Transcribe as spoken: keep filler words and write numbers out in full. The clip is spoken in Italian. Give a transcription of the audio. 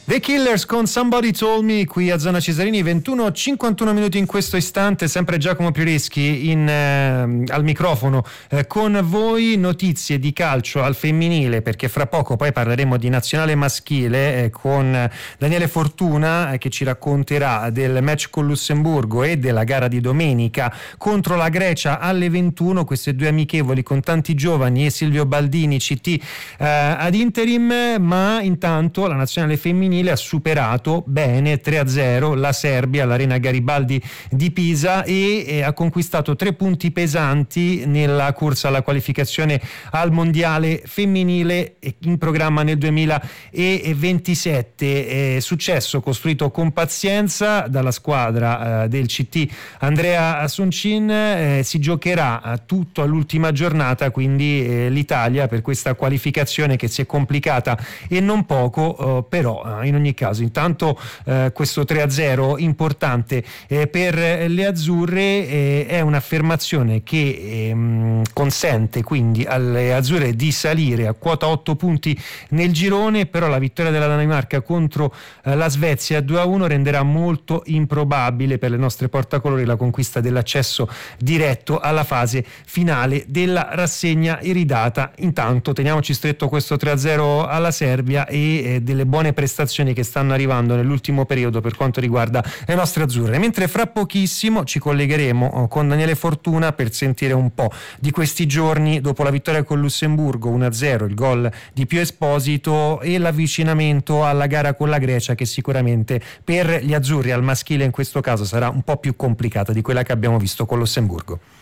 The Killers con Somebody Told Me qui a Zona Cesarini, ventuno e cinquantuno minuti in questo istante, sempre Giacomo Pireschi in, eh, al microfono eh, con voi. Notizie di calcio al femminile, perché fra poco poi parleremo di nazionale maschile eh, con Daniele Fortuna eh, che ci racconterà del match con Lussemburgo e della gara di domenica contro la Grecia alle ventuno, queste due amichevoli con tanti giovani e Silvio Baldini C T eh, ad interim. Ma intanto la nazionale femminile ha superato bene tre a zero la Serbia all'Arena Garibaldi di Pisa e, e ha conquistato tre punti pesanti nella corsa alla qualificazione al mondiale femminile in programma nel duemilaventisette. Eh, successo costruito con pazienza dalla squadra eh, del C T Andrea Soncin. Eh, si giocherà tutto all'ultima giornata, quindi eh, l'Italia per questa qualificazione che si è complicata e non poco, eh, però in ogni caso intanto eh, questo tre a zero importante eh, per le azzurre eh, è un'affermazione che ehm, consente quindi alle azzurre di salire a quota otto punti nel girone, però la vittoria della Danimarca contro eh, la Svezia due a uno renderà molto improbabile per le nostre portacolori la conquista dell'accesso diretto alla fase finale della rassegna iridata. Intanto teniamoci stretto questo tre a zero alla Serbia e eh, delle buone prestazioni che stanno arrivando nell'ultimo periodo per quanto riguarda le nostre azzurre, mentre fra pochissimo ci collegheremo con Daniele Fortuna per sentire un po' di questi giorni dopo la vittoria con Lussemburgo uno a zero, il gol di Pio Esposito e l'avvicinamento alla gara con la Grecia, che sicuramente per gli azzurri al maschile in questo caso sarà un po' più complicata di quella che abbiamo visto con Lussemburgo.